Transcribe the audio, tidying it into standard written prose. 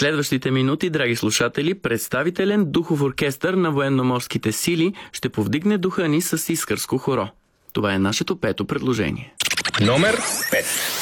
следващите минути, драги слушатели, представителен духов оркестър на военноморските сили ще повдигне духа ни с искърско хоро. Това е нашето пето предложение. Номер 5.